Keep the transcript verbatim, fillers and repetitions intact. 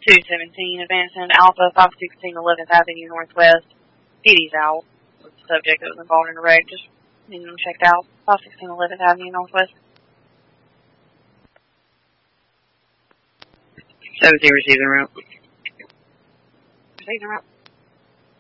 two seventeen, advancing Alpha, five sixteen, eleventh Avenue Northwest. P D's out. Was the subject that was involved in the wreck. Just needing them checked out. five sixteen, eleventh Avenue Northwest. seventeen, receiving route. Receiving route.